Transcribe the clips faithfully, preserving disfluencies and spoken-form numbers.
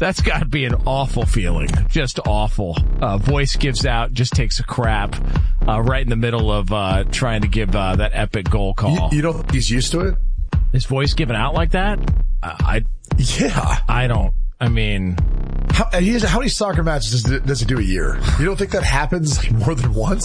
That's got to be an awful feeling. Just awful. Uh, voice gives out, just takes a crap uh, right in the middle of uh, trying to give uh, that epic goal call. You, you don't think he's used to it? His voice giving out like that? Uh, I Yeah. I don't. I mean... How, and he has, how many soccer matches does, does he do a year? You don't think that happens like more than once?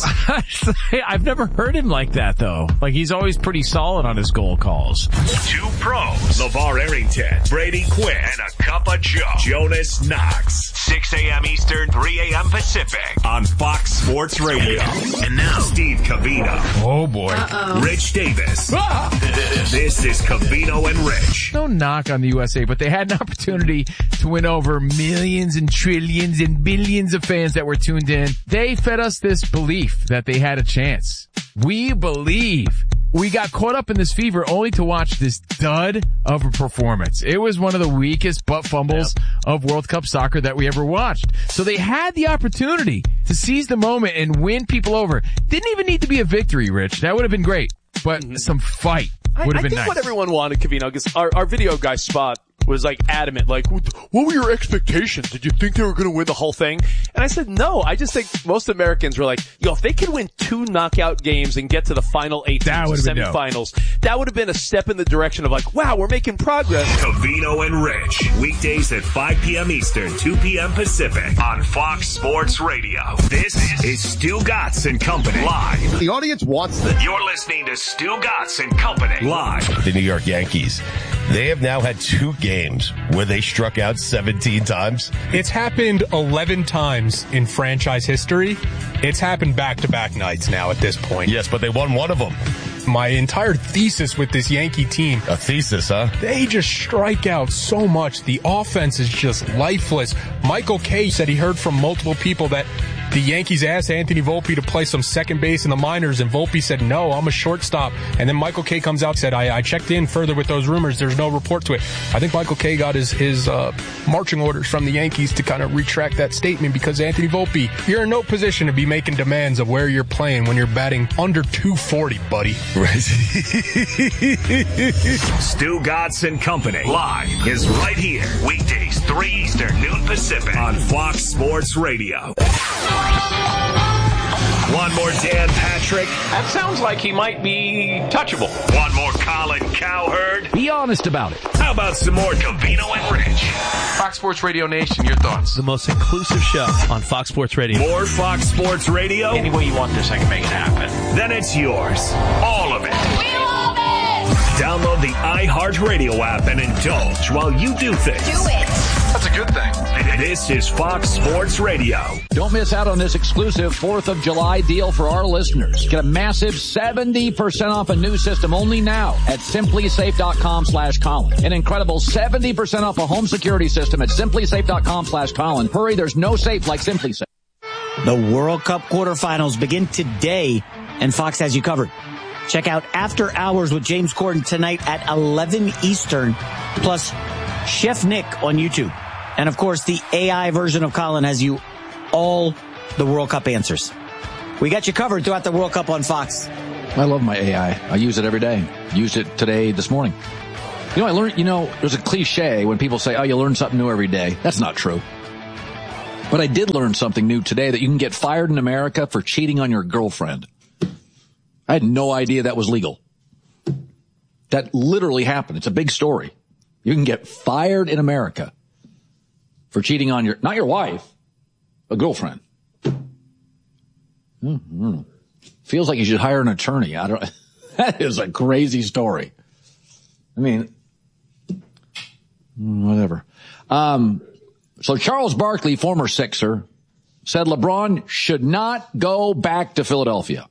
I've never heard him like that, though. Like, he's always pretty solid on his goal calls. Two pros, LeVar Arrington, Brady Quinn, and a cup of Joe, Jonas Knox. six a.m. Eastern, three a.m. Pacific on Fox Sports Radio. And now, Steve Covino. Oh, boy. Uh-oh. Rich Davis. Ah! This is Covino and Rich. No knock on the U S A, but they had an opportunity to win over millions and trillions and billions of fans that were tuned in. They fed us this belief that they had a chance. We believe. We got caught up in this fever only to watch this dud of a performance. It was one of the weakest butt fumbles yep. of World Cup soccer that we ever watched. So they had the opportunity to seize the moment and win people over. Didn't even need to be a victory, Rich. That would have been great. But mm-hmm. some fight would have I, been I think nice. What everyone wanted, Covino, because our, our video guy Spot was like adamant, like, what were your expectations? Did you think they were going to win the whole thing? And I said, no, I just think most Americans were like, yo, if they could win two knockout games and get to the final eight teams, semifinals, that would have been a step in the direction of like, wow, we're making progress. Covino and Rich, weekdays at five p.m. Eastern, two p.m. Pacific on Fox Sports Radio. This is Stu Gatz and Company live. The audience wants this. You're listening to Stu Gatz and Company live. The New York Yankees. They have now had two games where they struck out seventeen times. It's happened eleven times in franchise history. It's happened back-to-back nights now at this point. Yes, but they won one of them. My entire thesis with this Yankee team. A thesis, huh? They just strike out so much. The offense is just lifeless. Michael Kay said he heard from multiple people that the Yankees asked Anthony Volpe to play some second base in the minors, and Volpe said, no, I'm a shortstop. And then Michael Kay comes out and said, I, I checked in further with those rumors. There's no report to it. I think Michael Kay got his, his uh, marching orders from the Yankees to kind of retract that statement because Anthony Volpe, you're in no position to be making demands of where you're playing when you're batting under two forty, buddy. Right. Stu Gatz and Company live is right here. Weekdays, three Eastern, noon Pacific on Fox Sports Radio. One more Dan Patrick. That sounds like he might be touchable. One more Colin Cowherd. Be honest about it. How about some more Covino and Rich? Fox Sports Radio Nation, your thoughts? The most inclusive show on Fox Sports Radio. More Fox Sports Radio? Any way you want this, I can make it happen. Then it's yours. All of it. We love it! Download the iHeartRadio app and indulge while you do things. Do it. That's a good thing. This is Fox Sports Radio. Don't miss out on this exclusive fourth of July deal for our listeners. Get a massive seventy percent off a new system only now at simplysafe.com slash Colin. An incredible seventy percent off a home security system at simplysafe.com slash Colin. Hurry, there's no safe like SimpliSafe. The World Cup quarterfinals begin today, and Fox has you covered. Check out After Hours with James Corden tonight at eleven Eastern, plus Chef Nick on YouTube. And, of course, the A I version of Colin has you all the World Cup answers. We got you covered throughout the World Cup on Fox. I love my A I. I use it every day. Used it today, this morning. You know, I learned, you know, there's a cliche when people say, oh, you learn something new every day. That's not true. But I did learn something new today, that you can get fired in America for cheating on your girlfriend. I had no idea that was legal. That literally happened. It's a big story. You can get fired in America for cheating on your, not your wife, a girlfriend. Mm-hmm. Feels like you should hire an attorney. I don't, that is a crazy story. I mean, whatever. Um, so Charles Barkley, former Sixer, said LeBron should not go back to Philadelphia.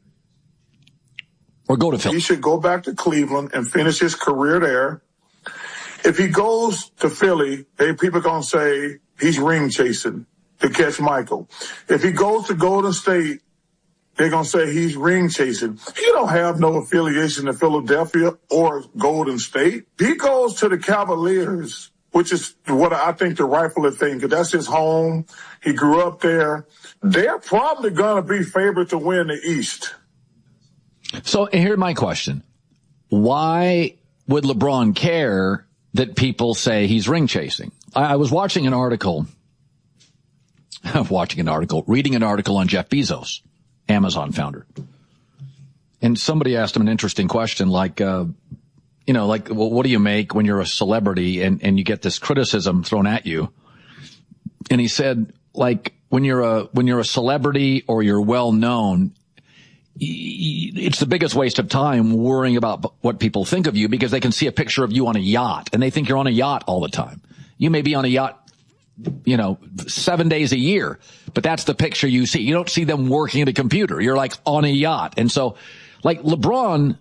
Or go to Philly. He should go back to Cleveland and finish his career there. If he goes to Philly, they, people are going to say he's ring chasing to catch Michael. If he goes to Golden State, they're going to say he's ring chasing. He don't have no affiliation to Philadelphia or Golden State. He goes to the Cavaliers, which is what I think the rightful thing, because that's his home. He grew up there. They're probably going to be favored to win the East. So here's my question. Why would LeBron care that people say he's ring chasing? I, I was watching an article, watching an article, reading an article on Jeff Bezos, Amazon founder. And somebody asked him an interesting question like, uh, you know, like, well, what do you make when you're a celebrity and, and you get this criticism thrown at you? And he said, like, when you're a, when you're a celebrity or you're well known, it's the biggest waste of time worrying about what people think of you because they can see a picture of you on a yacht and they think you're on a yacht all the time. You may be on a yacht, you know, seven days a year, but that's the picture you see. You don't see them working at a computer. You're like on a yacht. And so, like LeBron,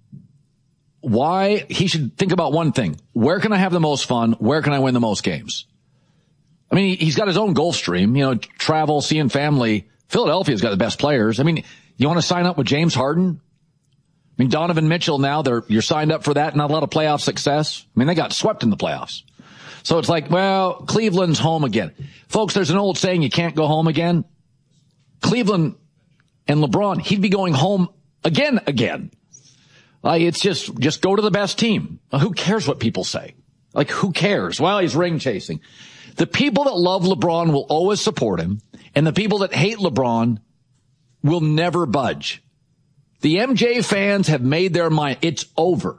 why he should think about one thing. Where can I have the most fun? Where can I win the most games? I mean, he's got his own Gulfstream, you know, travel, seeing family. Philadelphia's got the best players. I mean, you want to sign up with James Harden? I mean, Donovan Mitchell now, they're, you're signed up for that. Not a lot of playoff success. I mean, they got swept in the playoffs. So it's like, well, Cleveland's home again. Folks, there's an old saying, you can't go home again. Cleveland and LeBron, he'd be going home again, again. Like, it's just, just go to the best team. Who cares what people say? Like, who cares? Well, he's ring chasing. The people that love LeBron will always support him, and the people that hate LeBron will never budge. The M J fans have made their mind. It's over.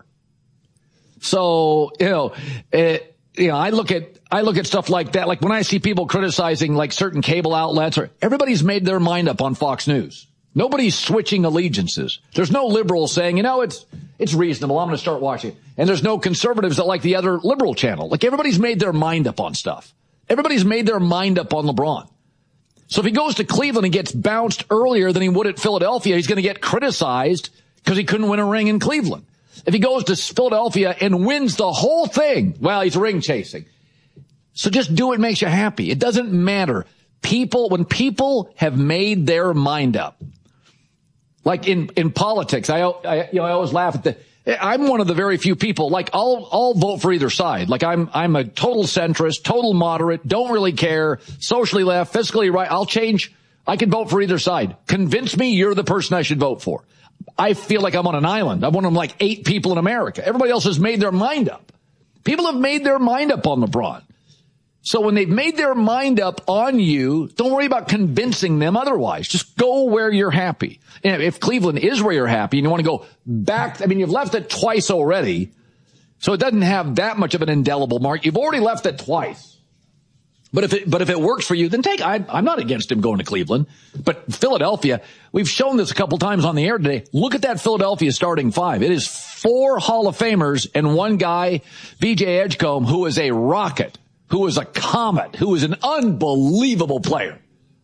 So, you know, it, you know, I look at, I look at stuff like that. Like when I see people criticizing like certain cable outlets, or everybody's made their mind up on Fox News. Nobody's switching allegiances. There's no liberal saying, you know, it's, it's reasonable. I'm going to start watching it. And there's no conservatives that like the other liberal channel. Like everybody's made their mind up on stuff. Everybody's made their mind up on LeBron. So if he goes to Cleveland and gets bounced earlier than he would at Philadelphia, he's going to get criticized because he couldn't win a ring in Cleveland. If he goes to Philadelphia and wins the whole thing, well, he's ring chasing. So just do what makes you happy. It doesn't matter. People, when people have made their mind up, like in, in politics, I, I, you know, I always laugh at the, I'm one of the very few people, like I'll, I'll vote for either side. Like I'm, I'm a total centrist, total moderate, don't really care, socially left, fiscally right. I'll change. I can vote for either side. Convince me you're the person I should vote for. I feel like I'm on an island. I'm one of like eight people in America. Everybody else has made their mind up. People have made their mind up on LeBron. So when they've made their mind up on you, don't worry about convincing them otherwise. Just go where you're happy. And if Cleveland is where you're happy and you want to go back, I mean, you've left it twice already, so it doesn't have that much of an indelible mark. You've already left it twice. But if it, but if it works for you, then take, I, I'm not against him going to Cleveland. But Philadelphia, we've shown this a couple times on the air today. Look at that Philadelphia starting five. It is four Hall of Famers and one guy, V J Edgecombe, who is a rocket, who is a comet, who is an unbelievable player.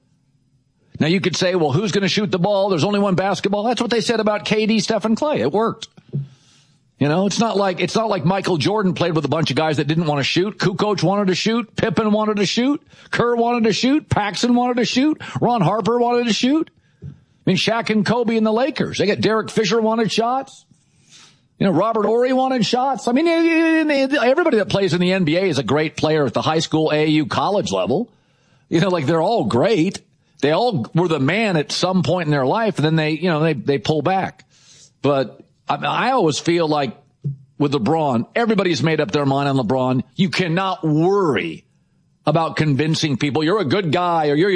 Now you could say, well, who's going to shoot the ball? There's only one basketball. That's what they said about K D, Steph, and Clay. It worked. You know, it's not like, it's not like Michael Jordan played with a bunch of guys that didn't want to shoot. Kukoc wanted to shoot. Pippen wanted to shoot. Kerr wanted to shoot. Paxson wanted to shoot. Ron Harper wanted to shoot. I mean, Shaq and Kobe and the Lakers. They got Derek Fisher wanted shots. You know, Robert Horry wanted shots. I mean, everybody that plays in the N B A is a great player at the high school, A A U, college level. You know, like they're all great. They all were the man at some point in their life, and then they, you know, they, they pull back. But I, I always feel like with LeBron, everybody's made up their mind on LeBron. You cannot worry about convincing people you're a good guy or you're